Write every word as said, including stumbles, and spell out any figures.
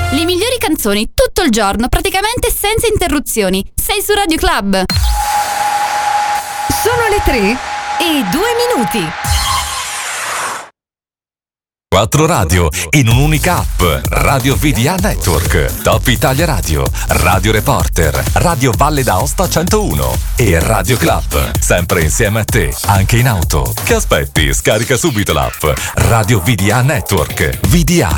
Le migliori canzoni tutto il giorno, praticamente senza interruzioni. Sei su Radio Club. Sono le tre e due minuti. Quattro radio in un'unica app. Radio V D A Network, Top Italia Radio, Radio Reporter, Radio Valle d'Aosta centouno e Radio Club. Sempre insieme a te, anche in auto. Che aspetti? Scarica subito l'app Radio V D A Network. V D A.